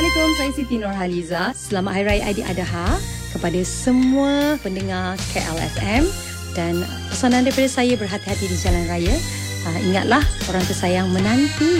Assalamualaikum, saya Siti Nurhaliza. Selamat Hari Raya Aidiladha kepada semua pendengar KLFM. Dan pesanan daripada saya, berhati-hati di jalan raya. Ingatlah, orang tersayang menanti